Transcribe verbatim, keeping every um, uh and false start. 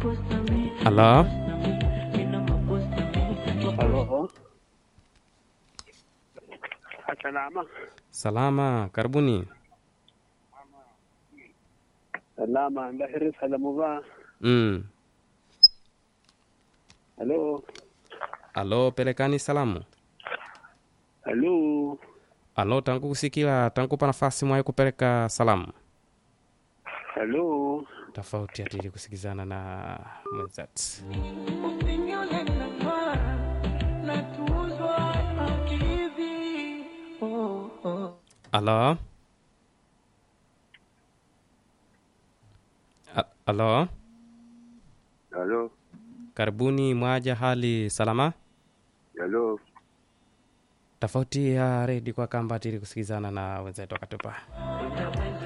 Halo. Halo. Salama. Salama, karibuni. Salama, ndahiri salamu ba. Mm. Halo. Halo, pelekani salamu. Halo. Halo, tangu kusikila, tangu pa nafasi mwae kupeleka salamu. Halo. Tofauti atili kusikizana na mwenzat. Halo. A- Halo. Halo. Karibuni, mwaja hali salama. Halo. Tofauti ya redi kwa kamba atili kusikizana na wenzetu wakatupa.